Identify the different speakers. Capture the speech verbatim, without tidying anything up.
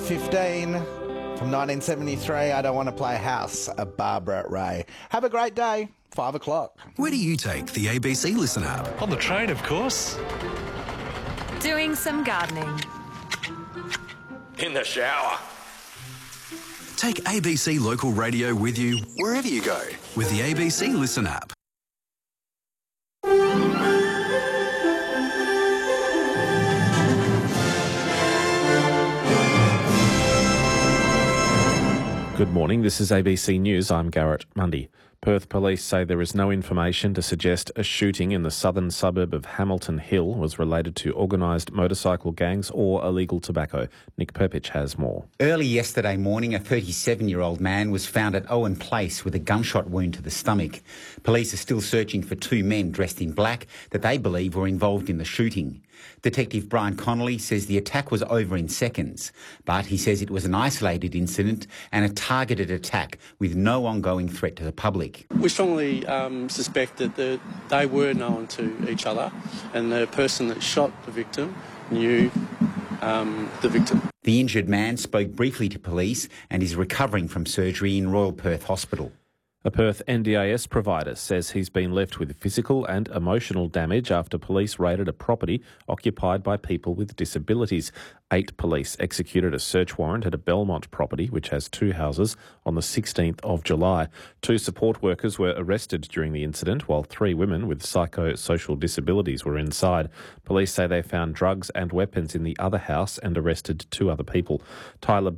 Speaker 1: fifteen from nineteen seventy-three, I Don't Want to Play House, a Barbara Ray. Have a great day. Five o'clock.
Speaker 2: Where do you take the A B C Listen app?
Speaker 3: On the train, of course.
Speaker 4: Doing some gardening.
Speaker 3: In the shower.
Speaker 2: Take A B C Local Radio with you wherever you go with the A B C Listen app.
Speaker 5: Good morning, this is A B C News. I'm Garrett Mundy. Perth police say there is no information to suggest a shooting in the southern suburb of Hamilton Hill was related to organised motorcycle gangs or illegal tobacco. Nick Perpich has more.
Speaker 6: Early yesterday morning, a thirty-seven-year-old man was found at Owen Place with a gunshot wound to the stomach. Police are still searching for two men dressed in black that they believe were involved in the shooting. Detective Brian Connolly says the attack was over in seconds, but he says it was an isolated incident and a targeted attack with no ongoing threat to the public.
Speaker 7: We strongly um, suspect that the, they were known to each other and the person that shot the victim knew um, the victim.
Speaker 6: The injured man spoke briefly to police and is recovering from surgery in Royal Perth Hospital.
Speaker 5: A Perth N D I S provider says he's been left with physical and emotional damage after police raided a property occupied by people with disabilities. Eight police executed a search warrant at a Belmont property, which has two houses, on the sixteenth of July. Two support workers were arrested during the incident, while three women with psychosocial disabilities were inside. Police say they found drugs and weapons in the other house and arrested two other people. Tyler